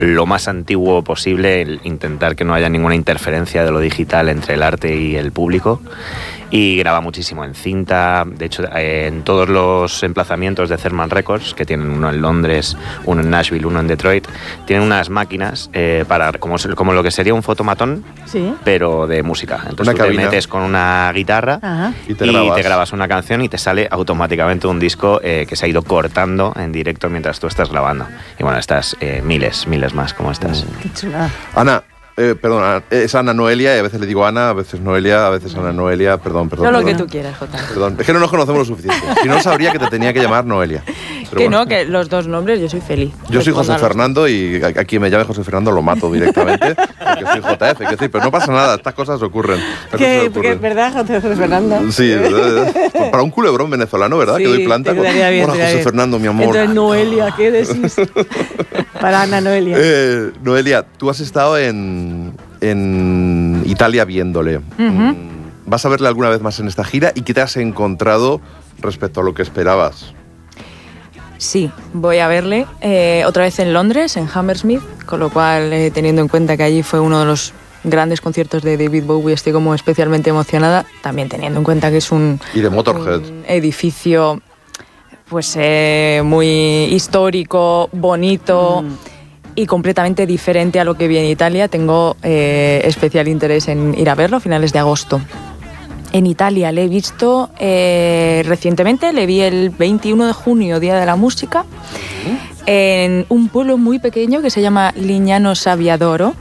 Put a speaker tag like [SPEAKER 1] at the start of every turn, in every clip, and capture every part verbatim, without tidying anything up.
[SPEAKER 1] lo más antiguo posible, el intentar que no haya ninguna interferencia de lo digital entre el arte y el público. Y graba muchísimo en cinta. De hecho, eh, en todos los emplazamientos de Cerman Records, que tienen uno en Londres, uno en Nashville, uno en Detroit, tienen unas máquinas eh, para como, como lo que sería un fotomatón, ¿sí? Pero de música. Entonces tú te metes con una guitarra Ajá. y, te, y grabas. te grabas una canción y te sale automáticamente un disco eh, que se ha ido cortando en directo mientras tú estás grabando. Y bueno, estás eh, miles, miles más como estas.
[SPEAKER 2] Qué chula.
[SPEAKER 3] Ana, Eh, perdón, es Ana Noelia y a veces le digo Ana, a veces Noelia, a veces Ana Noelia, perdón, perdón.
[SPEAKER 2] Todo
[SPEAKER 3] perdón.
[SPEAKER 2] lo que tú quieras, Jota.
[SPEAKER 3] Perdón, es que no nos conocemos lo suficiente. Si no, sabría que te tenía que llamar Noelia.
[SPEAKER 2] Pero que bueno. No, que los dos nombres, yo soy feliz.
[SPEAKER 3] Yo soy José Fernando y a quien me llame José Fernando lo mato directamente, porque soy J F, que decir, pero no pasa nada, estas cosas ocurren.
[SPEAKER 2] ¿Qué es verdad, José Fernando?
[SPEAKER 3] Sí, para un culebrón venezolano, ¿verdad? Sí, que doy planta con bien, Hola, José bien. Fernando, mi amor.
[SPEAKER 2] Entonces, Noelia, ¿qué decís? Para Ana Noelia.
[SPEAKER 3] Eh, Noelia, tú has estado en... en Italia viéndole. Uh-huh. ¿Vas a verle alguna vez más en esta gira? ¿Y qué te has encontrado respecto a lo que esperabas?
[SPEAKER 2] Sí, voy a verle eh, otra vez en Londres, en Hammersmith, con lo cual, eh, teniendo en cuenta que allí fue uno de los grandes conciertos de David Bowie, estoy como especialmente emocionada, también teniendo en cuenta que es un,
[SPEAKER 3] y de Motorhead.
[SPEAKER 2] un edificio pues eh, muy histórico, bonito... Mm. y completamente diferente a lo que vi en Italia. Tengo eh, especial interés en ir a verlo a finales de agosto. En Italia le he visto eh, recientemente, le vi el veintiuno de junio, Día de la Música, en un pueblo muy pequeño que se llama Lignano Sabbiadoro,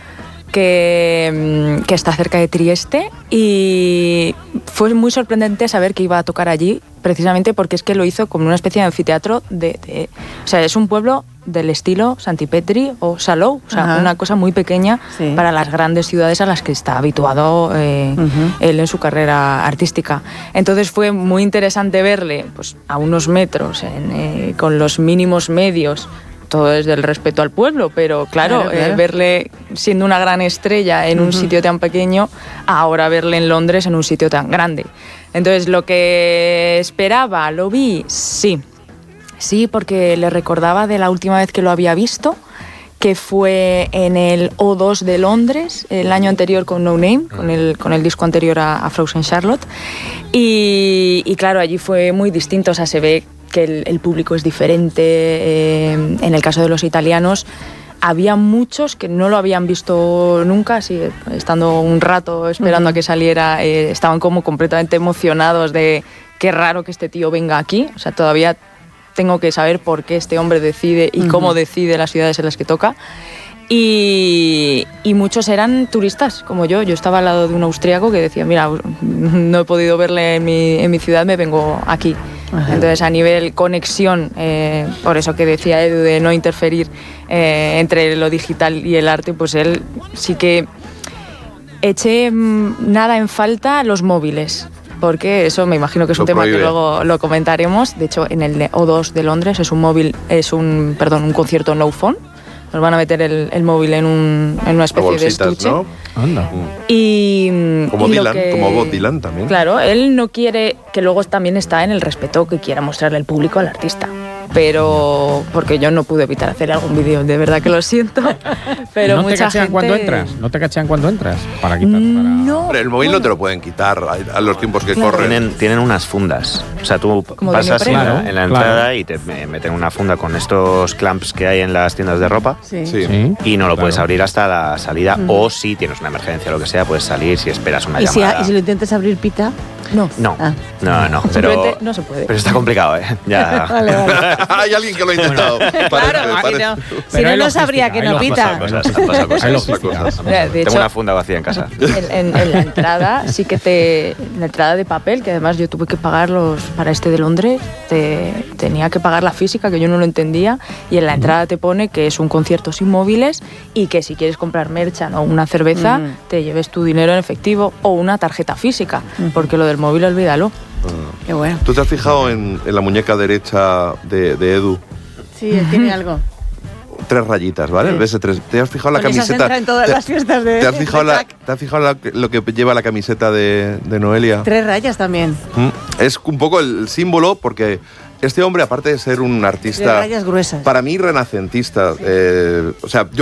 [SPEAKER 2] que, que está cerca de Trieste, y fue muy sorprendente saber que iba a tocar allí, precisamente porque es que lo hizo como una especie de anfiteatro de, de o sea, es un pueblo del estilo Santipetri o Salou, o sea, Ajá. una cosa muy pequeña sí. para las grandes ciudades a las que está habituado eh, uh-huh. él en su carrera artística. Entonces fue muy interesante verle pues, a unos metros, en, eh, con los mínimos medios, todo desde el respeto al pueblo, pero claro, claro, claro. Eh, verle siendo una gran estrella en uh-huh. un sitio tan pequeño, ahora verle en Londres en un sitio tan grande. Entonces, lo que esperaba, ¿lo vi? Sí. Sí, porque le recordaba de la última vez que lo había visto, que fue en el O dos de Londres, el año anterior con No Name, con el, con el disco anterior a, a Frozen Charlotte. Y, y claro, allí fue muy distinto, o sea, se ve que el, el público es diferente. Eh, en el caso de los italianos, había muchos que no lo habían visto nunca, así, estando un rato esperando uh-huh. a que saliera, eh, estaban como completamente emocionados de qué raro que este tío venga aquí, o sea, todavía tengo que saber por qué este hombre decide y uh-huh. cómo decide las ciudades en las que toca. Y, y muchos eran turistas, como yo. Yo estaba al lado de un austríaco que decía, mira, no he podido verle en mi, en mi ciudad, me vengo aquí. Ajá. Entonces, a nivel conexión, eh, por eso que decía Edu de no interferir eh, entre lo digital y el arte, pues él sí que eché nada en falta los móviles. Porque eso me imagino que es un lo tema prohíbe. Que luego lo comentaremos. De hecho, en el O dos de Londres es un móvil, es un, perdón, un concierto no phone. Nos van a meter el, el móvil en, un, en una especie bolsitas, de estuche. ¿No?
[SPEAKER 3] Anda.
[SPEAKER 2] Y,
[SPEAKER 3] como
[SPEAKER 2] y
[SPEAKER 3] Dylan,
[SPEAKER 2] que,
[SPEAKER 3] como Bob Dylan también.
[SPEAKER 2] Claro, él no quiere, que luego también está en el respeto que quiera mostrarle el público al artista. Pero porque yo no pude evitar hacer algún vídeo, de verdad que lo siento. Pero
[SPEAKER 4] ¿No
[SPEAKER 2] mucha
[SPEAKER 4] te cachean
[SPEAKER 2] gente...
[SPEAKER 4] cuando entras? ¿No te cachean cuando entras? Para quitar, para...
[SPEAKER 2] No.
[SPEAKER 3] Hombre, el móvil bueno. no te lo pueden quitar a, a los tiempos que claro. corren.
[SPEAKER 1] Tienen, tienen unas fundas. O sea, tú
[SPEAKER 2] como
[SPEAKER 1] pasas en la,
[SPEAKER 4] claro,
[SPEAKER 1] en la entrada claro. y te meten una funda con estos clamps que hay en las tiendas de ropa.
[SPEAKER 2] Sí.
[SPEAKER 3] Sí.
[SPEAKER 1] Sí. Y no lo
[SPEAKER 4] claro.
[SPEAKER 1] puedes abrir hasta la salida. Mm. O si tienes una emergencia o lo que sea, puedes salir si esperas una
[SPEAKER 5] ¿Y
[SPEAKER 1] llamada.
[SPEAKER 5] Si, ¿Y si lo intentas abrir, pita?
[SPEAKER 2] No.
[SPEAKER 1] No,
[SPEAKER 5] ah.
[SPEAKER 1] no, no. Pero,
[SPEAKER 2] no se puede.
[SPEAKER 1] Pero está complicado, ¿eh? Ya.
[SPEAKER 2] Vale, vale.
[SPEAKER 3] Hay alguien que lo ha intentado.
[SPEAKER 5] Claro,
[SPEAKER 3] parece, parece.
[SPEAKER 5] no. Si no, no sabría que no pita.
[SPEAKER 1] Cosas, han pasado cosas.
[SPEAKER 4] Hay logística.
[SPEAKER 2] De
[SPEAKER 1] Tengo
[SPEAKER 2] hecho,
[SPEAKER 1] una funda vacía en casa.
[SPEAKER 2] En, en, en la entrada sí que te... La entrada de papel, que además yo tuve que pagar los, para este de Londres, te, tenía que pagar la física, que yo no lo entendía, y en la entrada te pone que es un concierto sin móviles y que si quieres comprar merchan o una cerveza, mm. te lleves tu dinero en efectivo o una tarjeta física, mm. porque lo del móvil olvídalo.
[SPEAKER 5] Qué bueno.
[SPEAKER 3] ¿Tú te has fijado en, en la muñeca derecha de, de Edu?
[SPEAKER 5] Sí, él tiene algo.
[SPEAKER 3] Tres rayitas, ¿vale? Sí. El B S tres. ¿Te has fijado la
[SPEAKER 5] Con
[SPEAKER 3] camiseta?
[SPEAKER 5] Esas entra en todas
[SPEAKER 3] ¿Te,
[SPEAKER 5] las fiestas de
[SPEAKER 3] ¿Te has fijado,
[SPEAKER 5] de
[SPEAKER 3] la, ¿te has fijado la, lo que lleva la camiseta de, de Noelia?
[SPEAKER 5] Tres rayas también.
[SPEAKER 3] ¿Mm? Es un poco el símbolo porque este hombre, aparte de ser un artista...
[SPEAKER 5] De rayas gruesas.
[SPEAKER 3] Para mí, renacentista. Eh, o sea, yo